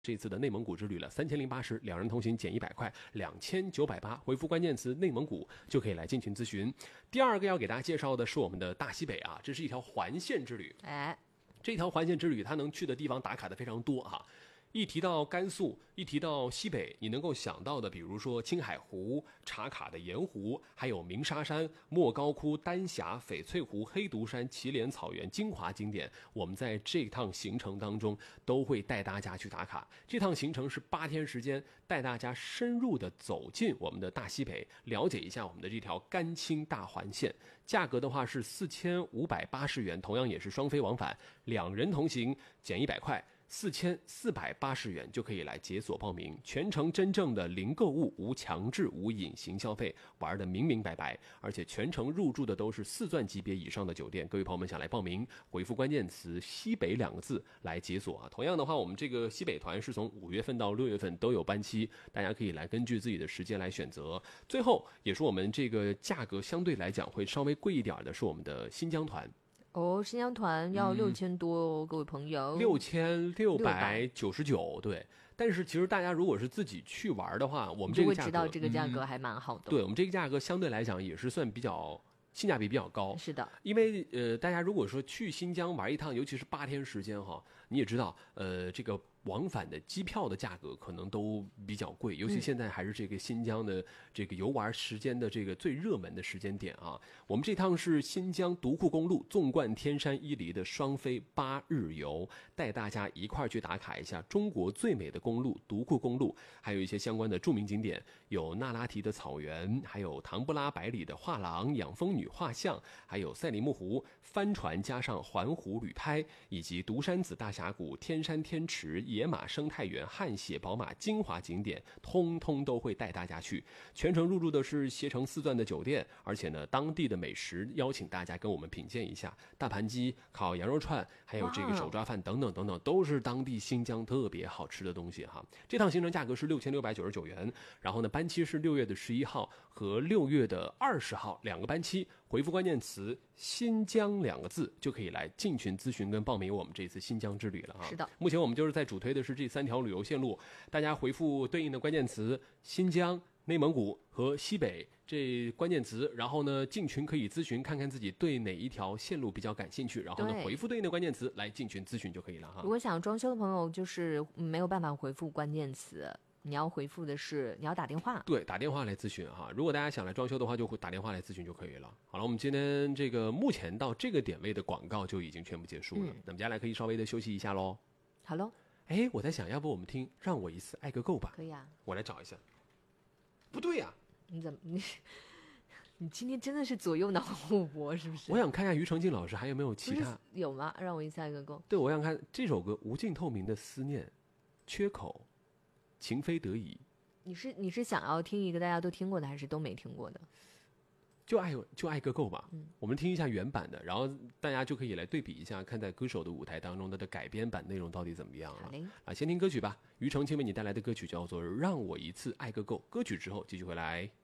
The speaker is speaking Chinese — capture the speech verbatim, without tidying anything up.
这次的内蒙古之旅了，三千零八十，两人同行减一百块，两千九百八，回复关键词内蒙古就可以来进群咨询。第二个要给大家介绍的是我们的大西北啊，这是一条环线之旅。 哎， 这条环线之旅它能去的地方打卡的非常多啊。一提到甘肃，一提到西北，你能够想到的，比如说青海湖、茶卡的盐湖，还有鸣沙山、莫高窟、丹霞、翡翠湖、黑独山、祁连草原、精华景点，我们在这趟行程当中都会带大家去打卡。这趟行程是八天时间，带大家深入的走进我们的大西北，了解一下我们的这条甘青大环线。价格的话是四千五百八十元，同样也是双飞往返，两人同行减一百块。四千四百八十元就可以来解锁报名，全程真正的零购物、无强制、无隐形消费，玩的明明白白，而且全程入住的都是四钻级别以上的酒店。各位朋友们想来报名，回复关键词西北两个字来解锁啊。同样的话，我们这个西北团是从五月份到六月份都有班期，大家可以来根据自己的时间来选择。最后也是我们这个价格相对来讲会稍微贵一点的是我们的新疆团。 哦，新疆团要六千多哦、嗯，各位朋友， 六千六百九十九，对。但是其实大家如果是自己去玩的话，我们这个价格， 就会知道这个价格还蛮好的、 嗯。对，我们这个价格相对来讲也是算比较性价比比较高。 是的， 因为呃，大家如果说去新疆玩一趟，尤其是八天时间哈，你也知道，呃，这个。往返的机票的价格可能都比较贵，尤其现在还是这个新疆的这个游玩时间的这个最热门的时间点啊。我们这趟是新疆独库公路纵贯天山伊犁的双飞八日游，带大家一块去打卡一下中国最美的公路独库公路，还有一些相关的著名景点，有那拉提的草原，还有唐布拉百里的画廊、养蜂女画像，还有赛里木湖帆船加上环湖旅拍，以及独山子大峡谷、天山天池、野马生态园、汗血宝马精华景点，通通都会带大家去。全程入住的是携程四钻的酒店，而且呢，当地的美食邀请大家跟我们品鉴一下，大盘鸡、烤羊肉串，还有这个手抓饭等等等等，都是当地新疆特别好吃的东西哈。这趟行程价格是六千六百九十九元，然后呢，班期是六月的十一号和六月的二十号两个班期，回复关键词新疆两个字就可以来进群咨询跟报名我们这次新疆之旅了啊。 是的， 目前我们就是在主推的是这三条旅游线路，大家回复对应的关键词新疆、内蒙古和西北这关键词，然后呢进群可以咨询看看自己对哪一条线路比较感兴趣，然后呢回复对应的关键词来进群咨询就可以了哈。 如果想装修的朋友就是没有办法回复关键词，你要回复的是你要打电话， 对，打电话来咨询哈。如果大家想来装修的话，就会打电话来咨询就可以了。好了，我们今天这个目前到这个点位的广告就已经全部结束了，嗯、那么接下来可以稍微的休息一下喽。 好喽。 哎，我在想，要不我们听《让我一次爱个够》吧？ 可以啊， 我来找一下。不对呀、啊， 你怎么你你今天真的是左右脑互搏是不是？ 我想看一下庾澄庆老师还有没有其他有吗？让我一次爱个够。 对，我想看这首歌《无尽透明的思念》，缺口，情非得已。 你是你是想要听一个大家都听过的，还是都没听过的？ 就爱就爱个够吧、 嗯， 我们听一下原版的，然后大家就可以来对比一下，看在歌手的舞台当中，它的改编版内容到底怎么样了。啊，先听歌曲吧，庾澄庆为你带来的歌曲叫做《让我一次爱个够》，歌曲之后继续回来。